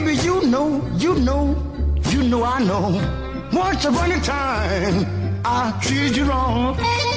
baby, you know I know. Once upon a time, I treated you wrong.